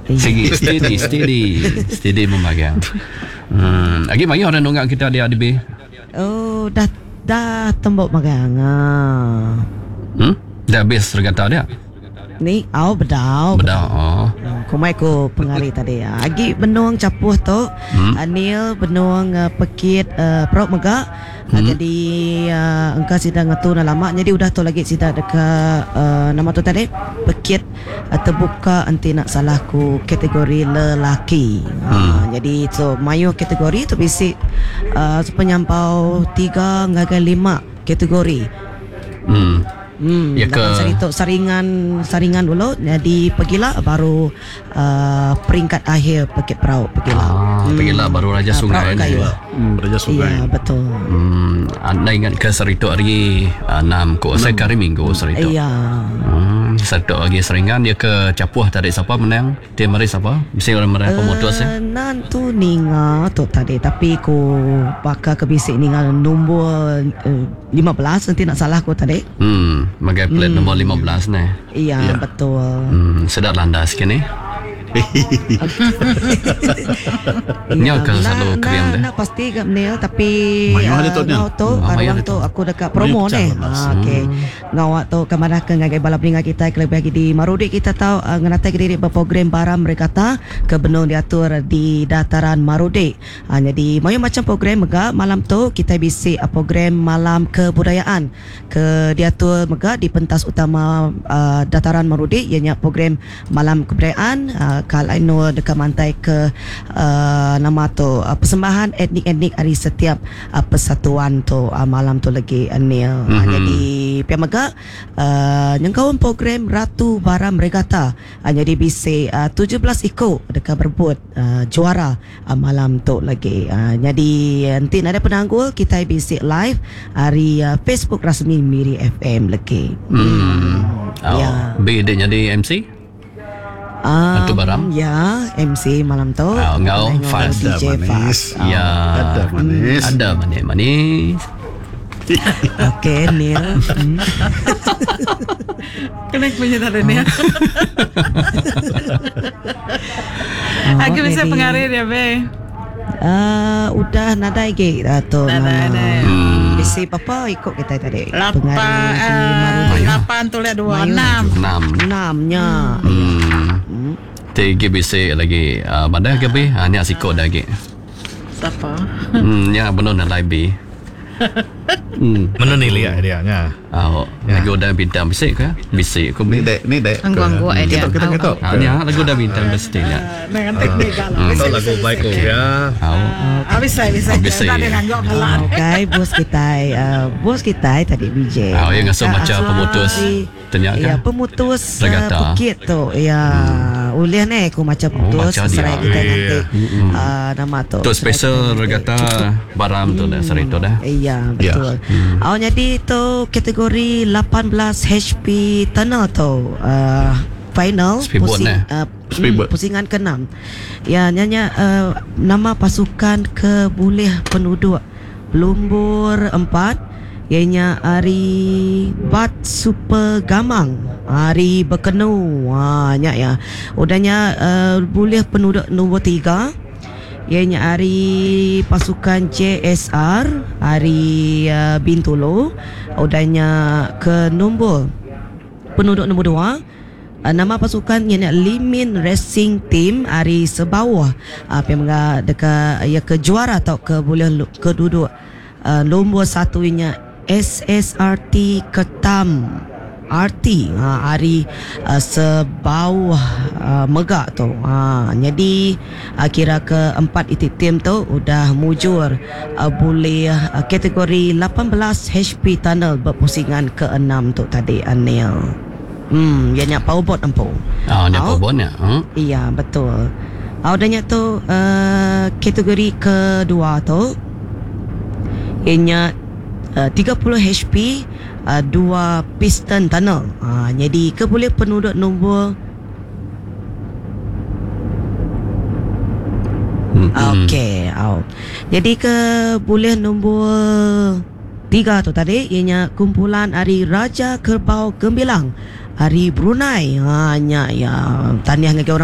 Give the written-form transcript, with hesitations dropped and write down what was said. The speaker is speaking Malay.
Segi steady memegang. Lagi banyak orang nongak kita di ADB. Oh, dah tembok magang. Dah habis regata dia. Ni bedau. Kumai ko pengali tadi. Agi benung capuh tu. Anil benung pekit perut megak. Jadi engkau sidang ngatu na lama. Jadi udah tu lagi sidang dekat nama tu tadi pekit terbuka anti nak salah ku kategori lelaki. Jadi so mayu kategori tu bisik penyampau 3 hingga 5 kategori. Ya ke saringan dulu. Jadi pergilah baru peringkat akhir pekit perahu pergilah. Pergilah baru Raja Sungai ni. Raja Sungai. Ya betul. Anda ingat ke Serito hari 6 ko saya kari minggu Serito. Ya. Serito lagi seringan dia ke Capuh tadi siapa menang? Dia mari siapa? Mesti orang mereka pemutus ya. Nantu ninga tu tadi tapi ku bakal ke bisik ninga nombor 15 nanti nak salah ku tadi. Magai plate nombor 15 ni. Iya betul. Sedap landas kini. Nya ke selalu kriam dah. Nak pasti gak Neil tapi Mayu ada tu nya. Arwah tu aku dekat promo ni. Okey. Ngawak tu kemana ke ngagai balap dengan kita lebih lagi di Marudi kita tahu ngenatai diri berprogram barang mereka kata ke benung diatur di dataran Marudi. Jadi mayu macam program mega malam tu kita bisi program malam kebudayaan ke diatur mega di pentas utama dataran Marudi ianya program malam kebudayaan kalau dekat mantai ke nama tu persembahan etnik-etnik hari setiap persatuan tu malam tu lagi Neil. Jadi pihak mega nyengkauan program Ratu Baram Regatta. Jadi bisi 17 ikut dekat berebut juara malam tu lagi. Jadi nanti ada penanggul kita bisi live hari Facebook rasmi Miri FM lagi. Ya. B dia jadi MC? Ratu Baram? Ya, MC malam tu. Ngau Faz. DJ Faz. Ya. Ada manis. Okey, Neil. Kenapa punya tak ada Neil? Aku bisa pengarir ya, Be. Udah nada lagi tu. Nada. Bisi papa ikut kita tadi. 8 tu lihat 2 6 nya. Tiga bisa lagi bandar ke be? Ni asiko dah lagi. Siapa? Ya benar nak live. Mana ni lihat dia nya. Lagu dah bintang bisik ke? Bisik ke? Ni dek. Anggu idea. Kita. Ni lagu dah bintang mesti ya. Dengan teknik kalau. Itu lagu baik ya. Bisa. Tadi nganggok kalah. Okay, bos kita tadi BJ. Yang ngasuh macam pemutus. Ternyata. Ya, pemutus Regata. Bukit tu. Ya, uliah ni aku macam putus serai kita nanti. Nama tu. Tu special Regata Baram tu dah Serito dah. Iya, betul. Jadi tu kategori 18 HP tunnel tu. Final pusingan ke-6. Ya, nyanyi nama pasukan kebulih penduduk Lumbur 4 ianya Ari Bat Super Gamang, Ari Berkenu. Nya ya. Udahnya bulih penduduk nombor 3 ianya Ari pasukan JSR, Ari Bintulu. Udahnya ke nombor penduduk nombor 2 nama pasukan ianya Limin Racing Team, Ari Sebawah. Pemangga dekat ya ke juara atau ke boleh keduduk nombor 1 ianya SSRT Ketam RT hari sebawah megak tu. Jadi kira ke-4 itik tim tu udah mujur boleh kategori 18 HP tunnel berpusingan ke-6 tu tadi Neil. Dia nyak powerbot empu. Nyak powerbot ya. Iya betul. Adanya tu kategori kedua tu ianya 30 HP 2 piston tunnel. Jadi ke boleh penduduk nombor okey. Jadi ke boleh nombor 3 tu tadi ianya kumpulan Ari Raja Kerbau Gembilang, Ari Brunei. Nya ya tahniah dengan